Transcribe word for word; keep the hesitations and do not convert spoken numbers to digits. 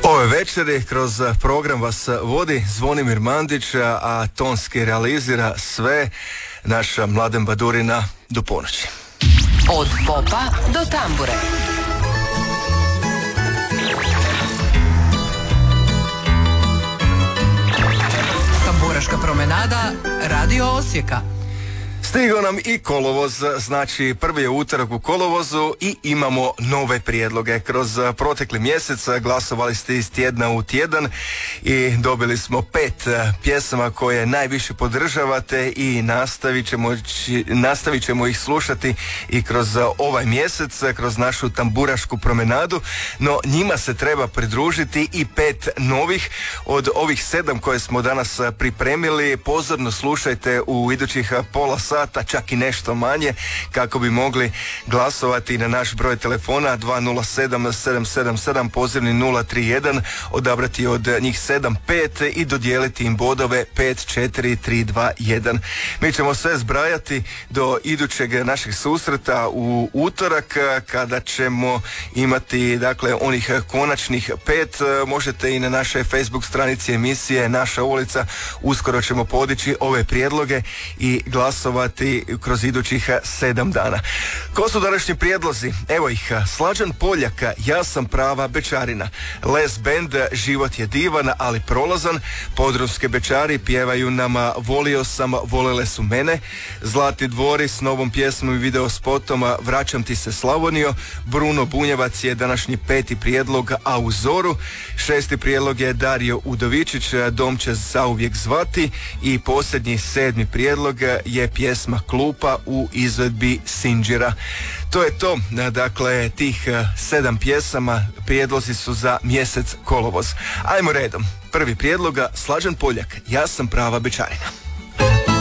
Ove večeri kroz program vas vodi Zvonimir Mandić, a tonski realizira sve naša Mladen Badurina do ponoći. Od popa do tambure. Tamburaška promenada Radio Osijeka. Stigao nam i kolovoz, znači prvi je utorak u kolovozu i imamo nove prijedloge. Kroz protekli mjesec glasovali ste iz tjedna u tjedan i dobili smo pet pjesama koje najviše podržavate i nastavit ćemo, nastavit ćemo ih slušati i kroz ovaj mjesec, kroz našu tamburašku promenadu, no njima se treba pridružiti i pet novih. Od ovih sedam koje smo danas pripremili, pozorno slušajte u idućih pola sata, čak i nešto manje, kako bi mogli glasovati na naš broj telefona dva nula sedam sedam sedam sedam pozivni nula tri jedan, odabrati od njih sedam pet i dodijeliti im bodove pet četiri tri dva jedan. Mi ćemo sve zbrajati do idućeg našeg susreta u utorak, kada ćemo imati dakle onih konačnih pet. Možete i na našoj Facebook stranici emisije Naša ulica, uskoro ćemo podići ove prijedloge i glasovati kroz idućih sedam dana. Ko su današnji prijedlozi? Evo ih: Slađan Poljak, Ja sam prava Bečarina, Les Band, Život je divan, ali prolazan, Podrumske Bečari pjevaju nam Volio sam, volele su mene, Zlatni dvori s novom pjesmom i video spotom Vraćam ti se Slavonio, Bruno Bunjevac je današnji peti prijedlog, a u zoru. Šesti prijedlog je Dario Udovičić, Dom će zauvijek zvati, i posljednji sedmi prijedlog je pjesma Klupa u izvedbi Sinđira. To je to, dakle, tih sedam pjesama, prijedlozi su za mjesec kolovoz. Ajmo redom. Prvi prijedloga, Slađan Poljak, Ja sam prava Bečarina.